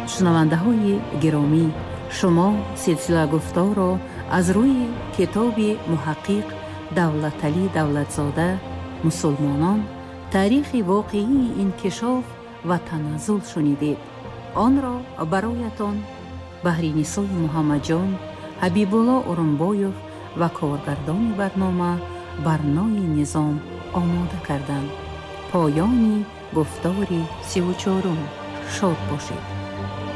шунавандаҳои гиромӣ, шумо силсила гуфторро аз рӯи китоби муҳаққиқ Давлаталӣ Давлатзода «Мусулмонон. таърихи воқеии инкишоф ва таназзул» шунидед. онро бароятон баҳринисои муҳаммаҷон, ҳабибулло урунбоев ва коргардони барнома Барнои Низом омода карданд. поёни гуфтори 34. шод бошед.